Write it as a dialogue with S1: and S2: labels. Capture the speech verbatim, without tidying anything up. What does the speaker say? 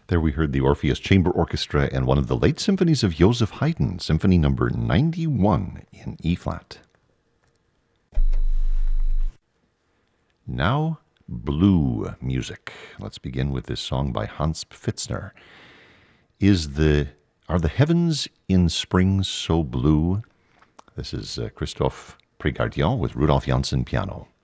S1: There we heard the Orpheus Chamber Orchestra and one of the late symphonies of Joseph Haydn, Symphony number ninety-one in E-flat. Now, blue music. Let's begin with this song by Hans Pfitzner. Is the Are the Heavens in Spring So Blue? This is uh, Christophe Prégardien with Rudolf Janssen piano.